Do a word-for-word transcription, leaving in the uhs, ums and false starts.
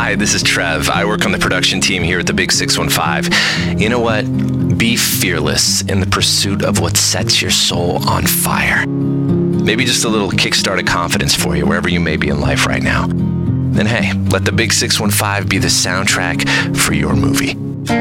Hi, this is Trev. I work on the production team here at the Big six one five. You know what? Be fearless in the pursuit of what sets your soul on fire. Maybe just a little kickstart of confidence for you wherever you may be in life right now. And hey, let the Big six one five be the soundtrack for your movie.